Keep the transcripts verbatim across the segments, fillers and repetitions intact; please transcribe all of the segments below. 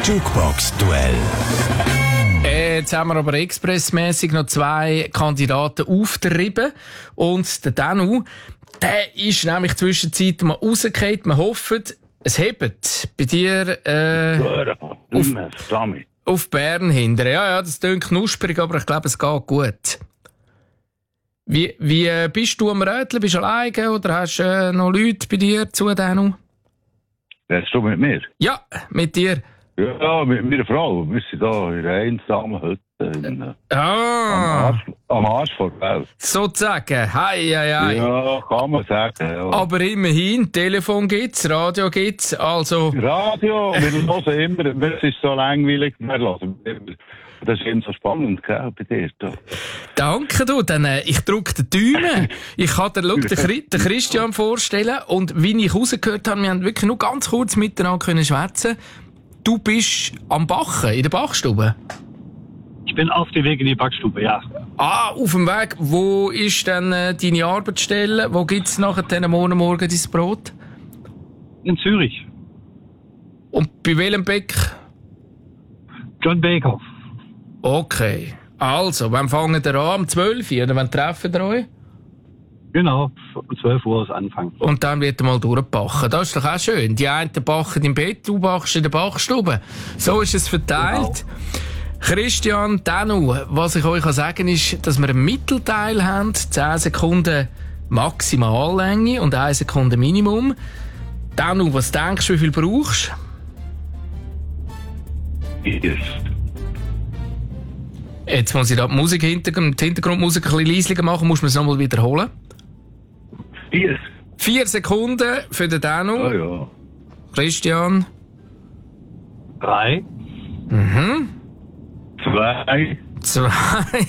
Jukebox-Duell. Jetzt haben wir aber expressmäßig noch zwei Kandidaten aufgetrieben. Und der Danu, der ist nämlich zwischenzeitlich mal rausgefallen. Wir hoffen, es hebt bei dir äh, auf, auf Bern hinten. Ja, ja, das klingt knusprig, aber ich glaube, es geht gut. Wie, wie bist du am Rätseln? Bist du alleine oder hast du äh, noch Leute bei dir zu, Danu? Redest du mit mir? Ja, mit dir. Ja, mit meiner Frau. Wir sind hier in einer einsamen Hütte. In, äh, ah. am, Arsch, am Arsch vor der Welt. Sozusagen. Hei, hei, hei. Ja, kann man sagen. Ja. Aber immerhin, Telefon gibt's, Radio gibt's, also... Radio, wir hören immer, es ist so langweilig, wir hören immer. Das ist eben so spannend, gell, bei dir. Da. Danke, du. Dann, äh, ich drücke die Daumen. Ich kann dir, schau, den, Chri- den Christian vorstellen. Und wie ich rausgehört habe, wir haben wirklich nur ganz kurz miteinander können schwätzen. Du bist am Bachen, in der Bachstube. Ich bin auf dem Weg in die Backstube, ja. Ah, auf dem Weg. Wo ist denn äh, deine Arbeitsstelle? Wo gibt's nachher den Morgen morgen dein Brot? In Zürich. Und bei welchem Bäck? John Baker. Okay. Also, wann fangen wir an? Um zwölf Uhr? Oder wann treffen wir euch? Genau, um zwölf Uhr ist Anfang. Und dann wird er mal durchbachen. Das ist doch auch schön. Die einen bachen im Bett, du bachst in der Bachstube. So ist es verteilt. Genau. Christian, Danu, was ich euch sagen kann, ist, dass wir einen Mittelteil haben. zehn Sekunden Maximallänge und eine Sekunde Minimum. Danu, was denkst du, wie viel brauchst du? Yes. Jetzt muss ich da die Musik Hintergrund, die Hintergrundmusik ein bisschen leislicher machen, muss man es nochmal wiederholen. Vier. Vier Sekunden für den Danu. Oh ja. Christian. Drei. Mhm. Zwei. Zwei.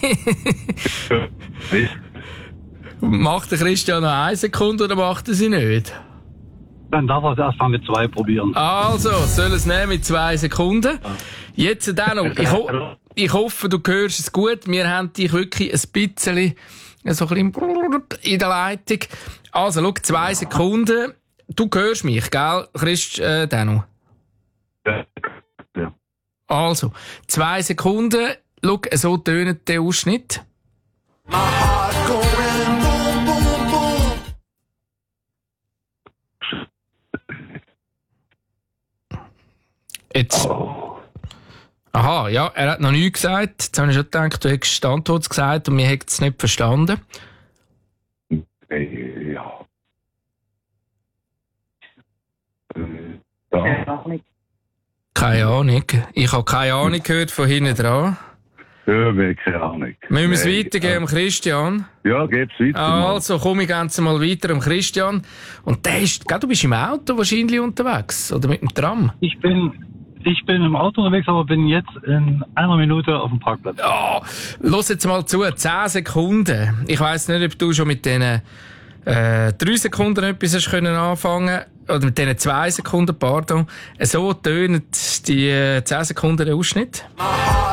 Macht der Christian noch eine Sekunde oder macht er sie nicht? Dann darf er es erst mal mit zwei probieren. Also, soll es nehmen mit zwei Sekunden. Jetzt, Danu, ich, ho- ich hoffe, du hörst es gut. Wir haben dich wirklich ein bisschen, so ein bisschen in der Leitung. Also, schau, zwei Sekunden. Du hörst mich, gell, Christ, äh, Danu? Ja. Ja. Also, zwei Sekunden. Schau, so tönt der Ausschnitt. Jetzt. Aha, ja, er hat noch nichts gesagt. Jetzt habe ich schon gedacht, du hättest Standort gesagt und wir hätten es nicht verstanden. Ja. Äh, da. Keine Ahnung. Ich habe keine Ahnung gehört von hinten dran. Ja, wir haben keine Ahnung. Müssen wir es Nein. weitergeben, Christian? Ja, geht's weiter. Also, komm ich ganz mal weiter am Christian. Und der ist, gell, du bist im Auto wahrscheinlich unterwegs. Oder mit dem Tram. Ich bin, ich bin im Auto unterwegs, aber bin jetzt in einer Minute auf dem Parkplatz. Ja, los jetzt mal zu. Zehn Sekunden. Ich weiss nicht, ob du schon mit diesen äh, drei Sekunden etwas hast können anfangen. Oder mit diesen zwei Sekunden, pardon. So tönen die äh, zehn Sekunden der Ausschnitt.